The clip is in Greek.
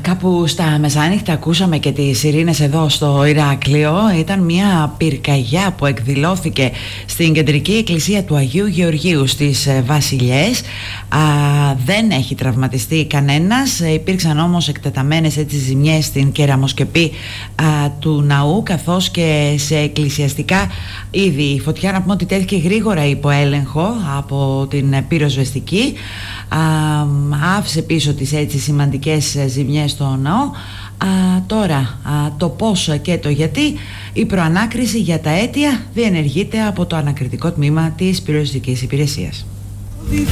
Κάπου στα μεσάνυχτα ακούσαμε και τις σιρήνες εδώ στο Ηράκλειο. Ήταν μια πυρκαγιά που εκδηλώθηκε στην κεντρική εκκλησία του Αγίου Γεωργίου στις Βασιλιές. Δεν έχει τραυματιστεί κανένας. Υπήρξαν όμως εκτεταμένες ζημιές στην κεραμοσκεπή του ναού, καθώς και σε εκκλησιαστικά είδη. Η φωτιά, να πούμε ότι τέθηκε γρήγορα υπό έλεγχο από την πυροσβεστική. Άφησε πίσω τις σημαντικές ζημιές στο ναό. Τώρα το πώς και το γιατί, η προανάκριση για τα αίτια διενεργείται από το ανακριτικό τμήμα της πυροσβεστικής υπηρεσίας.